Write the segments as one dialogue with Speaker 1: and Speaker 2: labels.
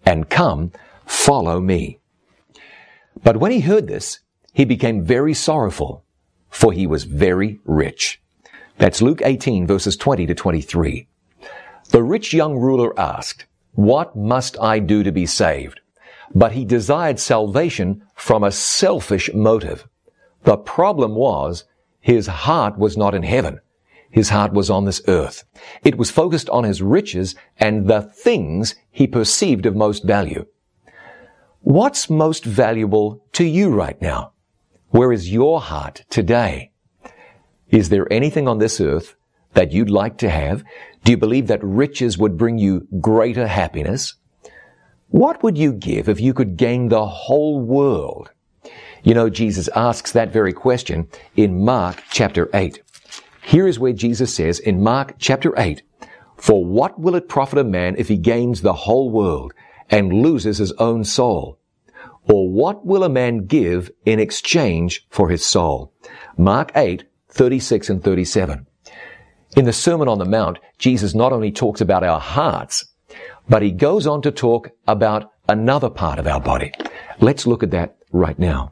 Speaker 1: and come, follow me." But when he heard this, he became very sorrowful, for he was very rich. That's Luke 18, verses 20 to 23. The rich young ruler asked, "What must I do to be saved?" But he desired salvation from a selfish motive. The problem was, his heart was not in heaven. His heart was on this earth. It was focused on his riches and the things he perceived of most value. What's most valuable to you right now? Where is your heart today? Is there anything on this earth that you'd like to have? Do you believe that riches would bring you greater happiness? What would you give if you could gain the whole world? You know, Jesus asks that very question in Mark chapter 8. Here is where Jesus says in Mark chapter 8, "For what will it profit a man if he gains the whole world and loses his own soul? Or what will a man give in exchange for his soul?" Mark 8, 36 and 37. In the Sermon on the Mount, Jesus not only talks about our hearts, but he goes on to talk about another part of our body. Let's look at that right now.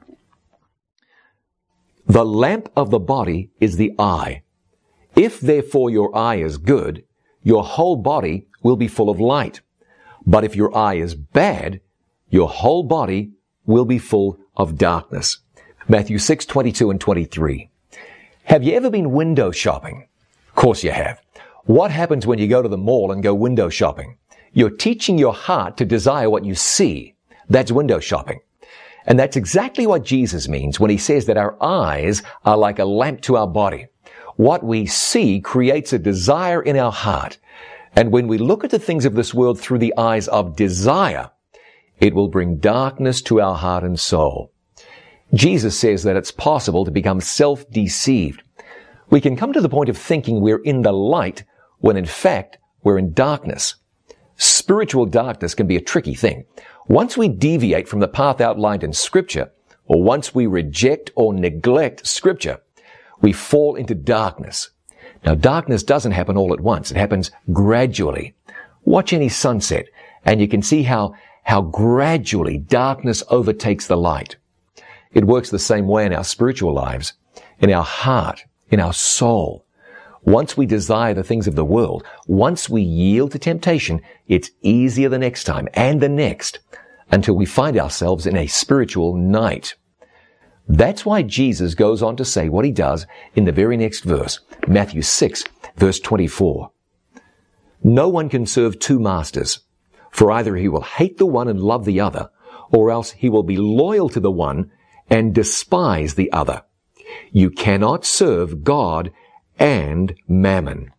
Speaker 1: The lamp of the body is the eye. If therefore your eye is good, your whole body will be full of light. But if your eye is bad, your whole body will be full of darkness. Matthew 6, 22 and 23. Have you ever been window shopping? Of course you have. What happens when you go to the mall and go window shopping? You're teaching your heart to desire what you see. That's window shopping. And that's exactly what Jesus means when he says that our eyes are like a lamp to our body. What we see creates a desire in our heart. And when we look at the things of this world through the eyes of desire, it will bring darkness to our heart and soul. Jesus says that it's possible to become self-deceived. We can come to the point of thinking we're in the light when in fact we're in darkness. Spiritual darkness can be a tricky thing. Once we deviate from the path outlined in Scripture, or once we reject or neglect Scripture, we fall into darkness. Now, darkness doesn't happen all at once. It happens gradually. Watch any sunset, and you can see how gradually darkness overtakes the light. It works the same way in our spiritual lives, in our heart, in our soul. Once we desire the things of the world, once we yield to temptation, it's easier the next time and the next until we find ourselves in a spiritual night. That's why Jesus goes on to say what he does in the very next verse, Matthew 6, verse 24. "No one can serve two masters, for either he will hate the one and love the other, or else he will be loyal to the one and despise the other. You cannot serve God and mammon."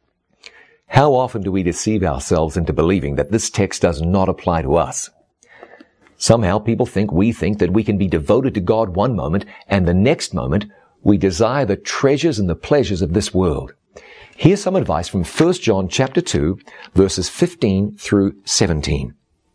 Speaker 1: How often do we deceive ourselves into believing that this text does not apply to us? Somehow people think that we can be devoted to God one moment and the next moment we desire the treasures and the pleasures of this world. Here's some advice from 1 John chapter 2, verses 15 through 17.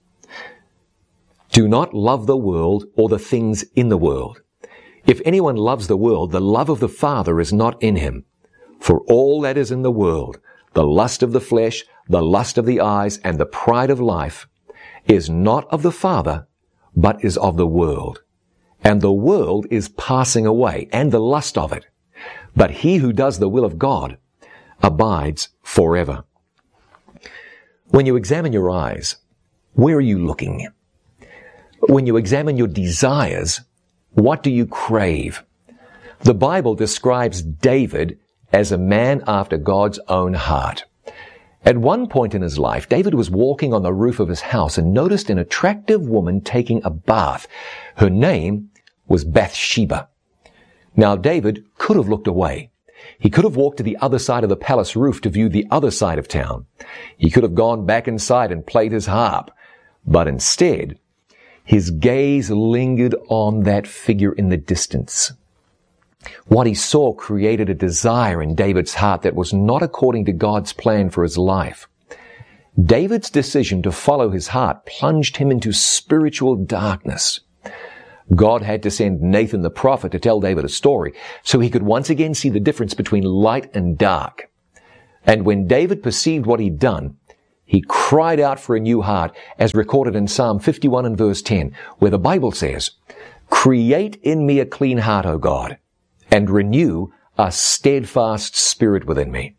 Speaker 1: "Do not love the world or the things in the world. If anyone loves the world, the love of the Father is not in him. For all that is in the world, the lust of the flesh, the lust of the eyes, and the pride of life, is not of the Father, but is of the world. And the world is passing away, and the lust of it. But he who does the will of God abides forever." When you examine your eyes, where are you looking? When you examine your desires, what do you crave? The Bible describes David as a man after God's own heart. At one point in his life, David was walking on the roof of his house and noticed an attractive woman taking a bath. Her name was Bathsheba. Now, David could have looked away. He could have walked to the other side of the palace roof to view the other side of town. He could have gone back inside and played his harp. But instead, his gaze lingered on that figure in the distance. What he saw created a desire in David's heart that was not according to God's plan for his life. David's decision to follow his heart plunged him into spiritual darkness. God had to send Nathan the prophet to tell David a story so he could once again see the difference between light and dark. And when David perceived what he'd done, he cried out for a new heart, as recorded in Psalm 51 and verse 10, where the Bible says, "Create in me a clean heart, O God, and renew a steadfast spirit within me."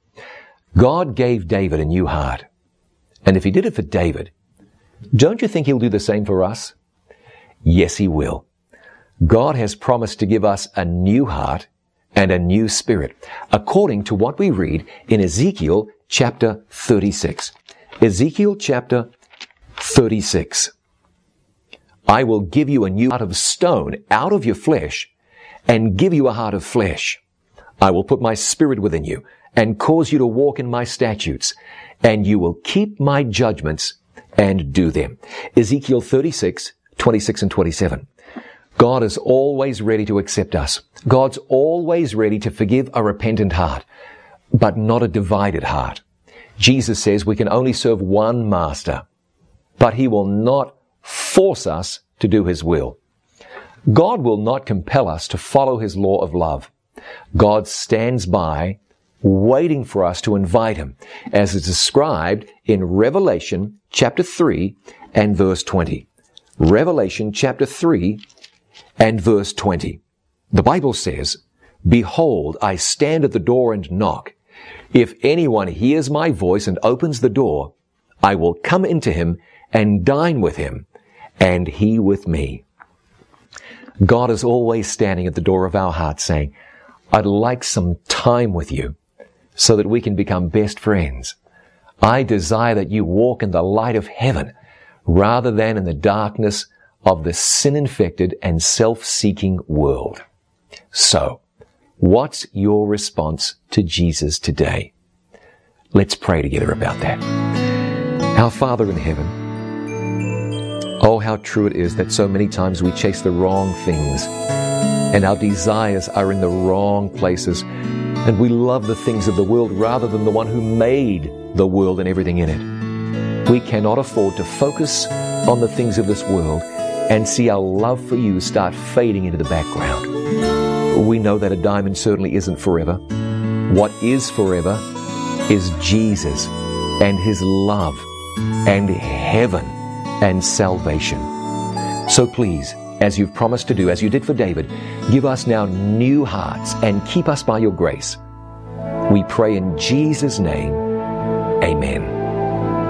Speaker 1: God gave David a new heart. And if he did it for David, don't you think he'll do the same for us? Yes, he will. God has promised to give us a new heart and a new spirit, according to what we read in Ezekiel chapter 36. Ezekiel chapter 36. "I will give you a new heart of stone out of your flesh and give you a heart of flesh. I will put my spirit within you and cause you to walk in my statutes, and you will keep my judgments and do them." Ezekiel 36, 26 and 27. God is always ready to accept us. God's always ready to forgive a repentant heart, but not a divided heart. Jesus says we can only serve one master, but he will not force us to do his will. God will not compel us to follow his law of love. God stands by, waiting for us to invite him, as is described in Revelation chapter 3 and verse 20. Revelation chapter 3 and verse 20. The Bible says, "Behold, I stand at the door and knock. If anyone hears my voice and opens the door, I will come into him and dine with him, and he with me." God is always standing at the door of our heart saying, "I'd like some time with you so that we can become best friends. I desire that you walk in the light of heaven rather than in the darkness of the sin-infected and self-seeking world." So, what's your response to Jesus today? Let's pray together about that. Our Father in heaven, oh, how true it is that so many times we chase the wrong things and our desires are in the wrong places, and we love the things of the world rather than the one who made the world and everything in it. We cannot afford to focus on the things of this world and see our love for you start fading into the background. We know that a diamond certainly isn't forever. What is forever is Jesus and his love and heaven and salvation. So please, as you've promised to do, as you did for David, give us now new hearts and keep us by your grace. We pray in Jesus' name. Amen.